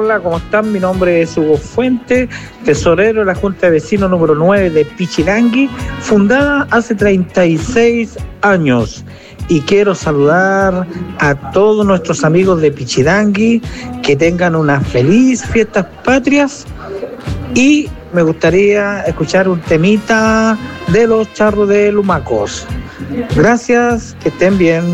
hola, ¿cómo están? Mi nombre es Hugo Fuente, tesorero de la Junta de Vecinos número 9 de Pichilangui, fundada hace 36 años. Y quiero saludar a todos nuestros amigos de Pichilangui, que tengan unas feliz fiestas patrias, y me gustaría escuchar un temita de los Charros de Lumacos. Gracias, que estén bien.